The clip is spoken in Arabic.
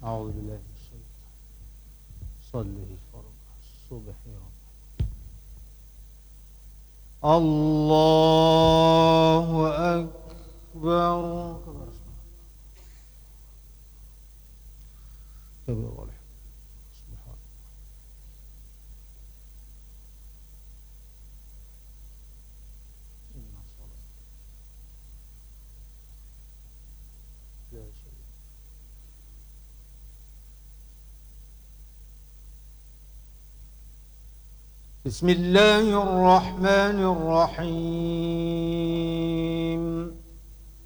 أعوذ بالله من الشيطان. صله فرض الصبح رب. الله أكبر كبير والحمد سبحان الله. إن صلاة لا شيء. بسم الله الرحمن الرحيم.